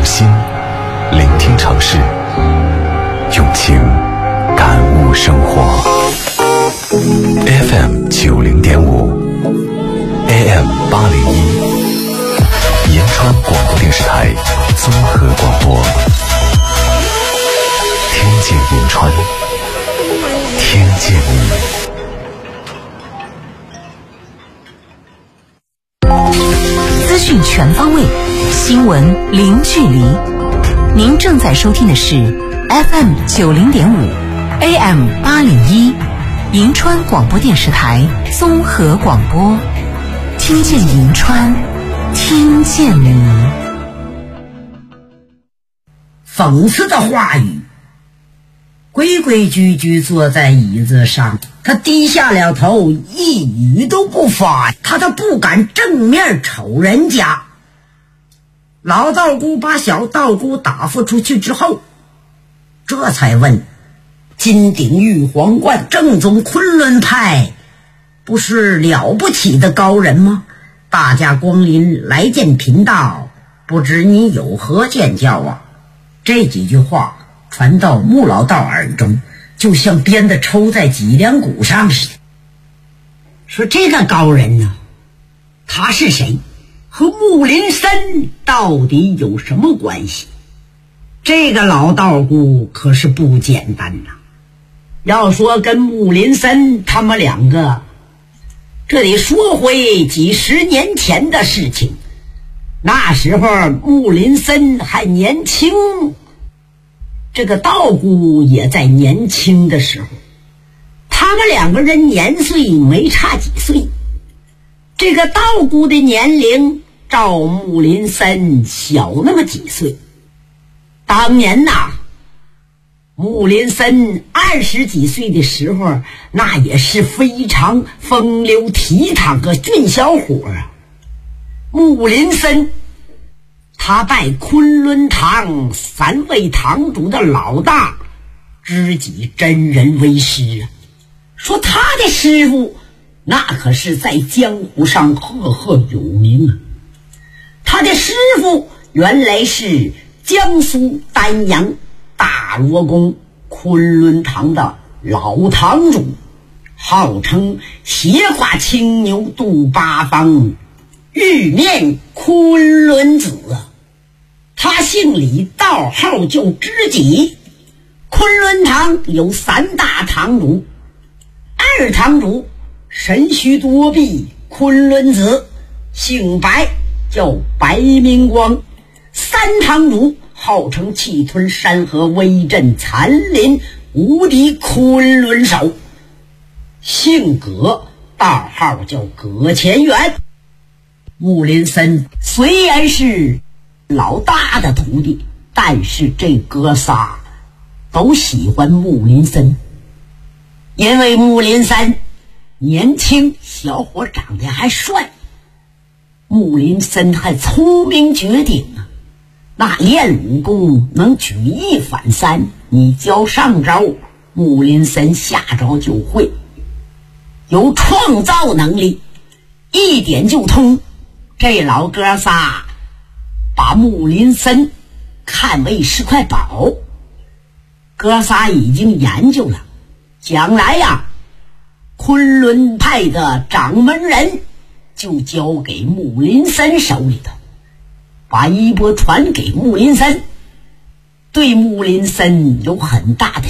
心聆听城市，用情感悟生活。FM 90.5 AM 801，银川广播电视台综合广播。听见银川，听见你。 资讯全方位，新闻零距离。您正在收听的是 FM 90.5 AM 801，银川广播电视台综合广播。听见银川，听见你。 讽刺的话语。规规矩矩坐在椅子上，他低下了头，一语都不发，他都不敢正面瞅人家。老道姑把小道姑打发出去之后，这才问：金顶玉皇冠正宗昆仑派不是了不起的高人吗？大驾光临来见频道，不知你有何见教啊？这几句话传到穆老道耳中，就像鞭子抽在脊梁骨上似的。说这个高人呢，他是谁？和木林森到底有什么关系？这个老道姑可是不简单呐。要说跟木林森他们两个，这得说回几十年前的事情。那时候木林森还年轻，这个道姑也在年轻的时候，他们两个人年岁没差几岁。这个道姑的年龄照木林森小那么几岁。当年呐，木林森20几岁的时候，那也是非常风流倜傥个俊小伙啊。木林森他拜昆仑堂3位堂主的老大知己真人为师啊，说他的师傅那可是在江湖上赫赫有名啊。他的师傅原来是江苏丹阳大罗宫昆仑堂的老堂主，号称斜挂青牛渡八方，玉面昆仑子啊。他姓李，道号叫知己。昆仑堂有3大堂主，二堂主神须多臂昆仑子，姓白，叫白明光。3堂主号称气吞山河，威震残林，无敌昆仑手，姓葛，道号叫葛乾元。木林森虽然是老大的徒弟，但是这哥仨都喜欢木林森，因为木林森年轻，小伙长得还帅，木林森还聪明绝顶啊。那练武功能举一反三，你教上招，木林森下招就会，有创造能力，一点就通。这老哥仨把木林森看为是块宝，哥仨已经研究了，将来呀，昆仑派的掌门人就交给木林森手里头，把衣钵传给木林森，对木林森有很大的